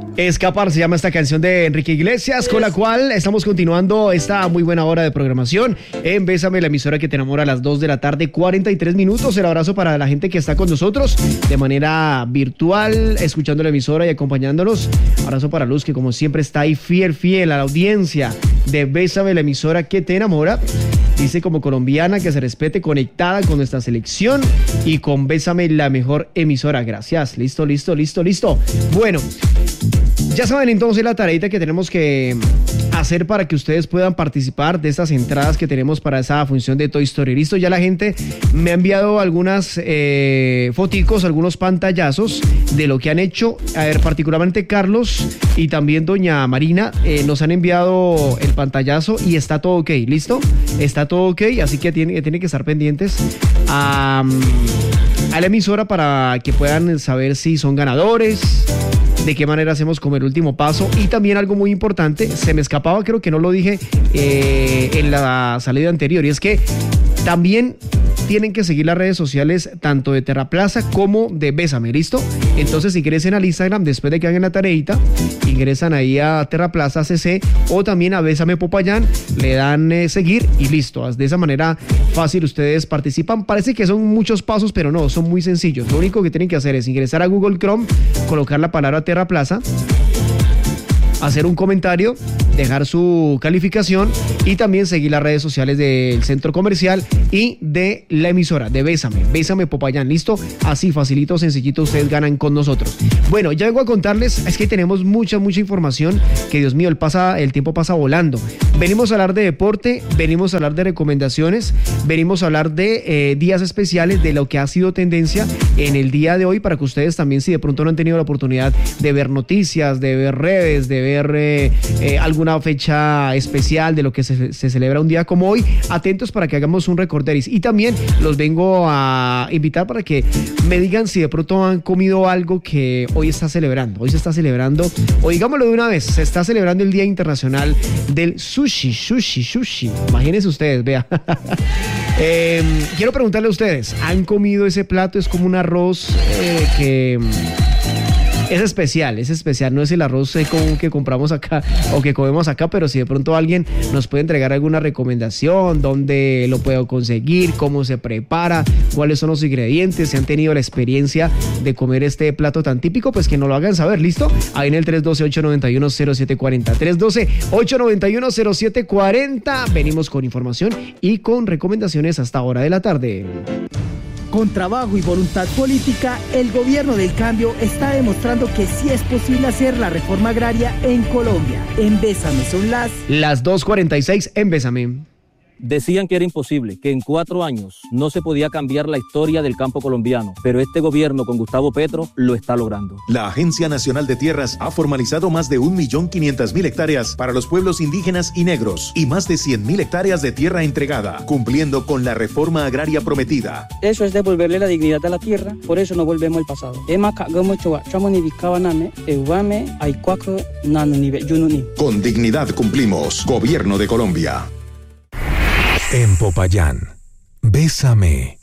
Escapar se llama esta canción de Enrique Iglesias, con la cual estamos continuando esta muy buena hora de programación en Bésame, la emisora que te enamora, a las 2 de la tarde, 43 minutos. El abrazo para la gente que está con nosotros de manera virtual, escuchando la emisora y acompañándonos. Abrazo para Luz, que como siempre está ahí fiel a la audiencia de Bésame, la emisora que te enamora. Dice, como colombiana, que se respete, conectada con nuestra selección y con Bésame, la mejor emisora. Gracias. Listo. Bueno, ya saben entonces la tareita que tenemos que hacer para que ustedes puedan participar de estas entradas que tenemos para esa función de Toy Story. Listo, ya la gente me ha enviado algunas foticos, algunos pantallazos de lo que han hecho. A ver, particularmente Carlos y también doña Marina nos han enviado el pantallazo y está todo ok. ¿Listo? Está todo ok, así que tiene que estar pendientes a la emisora para que puedan saber si son ganadores, de qué manera hacemos como el último paso. Y también algo muy importante, se me escapaba, creo que no lo dije en la salida anterior, y es que también tienen que seguir las redes sociales tanto de Terraplaza como de Bésame, ¿listo? Entonces, si ingresen al Instagram después de que hagan la tareita, ingresan ahí a Terraplaza CC o también a Bésame Popayán, le dan seguir y listo. De esa manera fácil ustedes participan. Parece que son muchos pasos, pero no, son muy sencillos. Lo único que tienen que hacer es ingresar a Google Chrome, colocar la palabra Terraplaza, hacer un comentario, dejar su calificación y también seguir las redes sociales del centro comercial y de la emisora de Bésame Popayán. ¿Listo? Así, facilito, sencillito, ustedes ganan con nosotros. Bueno, ya vengo a contarles, es que tenemos mucha información que, Dios mío, el tiempo pasa volando. Venimos a hablar de deporte, venimos a hablar de recomendaciones, venimos a hablar de días especiales, de lo que ha sido tendencia en el día de hoy, para que ustedes también, si de pronto no han tenido la oportunidad de ver noticias, de ver redes, de ver alguna fecha especial de lo que se celebra un día como hoy, atentos para que hagamos un recorderis. Y también los vengo a invitar para que me digan si de pronto han comido algo que hoy se está celebrando, o digámoslo de una vez, se está celebrando el Día Internacional del Sushi. Imagínense ustedes, vea. Quiero preguntarle a ustedes, ¿han comido ese plato? Es como un arroz que es especial, no es el arroz seco que compramos acá o que comemos acá, pero si de pronto alguien nos puede entregar alguna recomendación, dónde lo puedo conseguir, cómo se prepara, cuáles son los ingredientes, si han tenido la experiencia de comer este plato tan típico, pues que nos lo hagan saber. ¿Listo? Ahí en el 312-891-0740, 312-891-0740, venimos con información y con recomendaciones hasta hora de la tarde. Con trabajo y voluntad política, el gobierno del cambio está demostrando que sí es posible hacer la reforma agraria en Colombia. En Bésame son las 2:46 en Bésame. Decían que era imposible, que en 4 años no se podía cambiar la historia del campo colombiano, pero este gobierno con Gustavo Petro lo está logrando. La Agencia Nacional de Tierras ha formalizado más de 1.500.000 hectáreas para los pueblos indígenas y negros y más de 100.000 hectáreas de tierra entregada, cumpliendo con la reforma agraria prometida. Eso es devolverle la dignidad a la tierra, por eso no volvemos al pasado. Con dignidad cumplimos. Gobierno de Colombia. En Popayán, Bésame.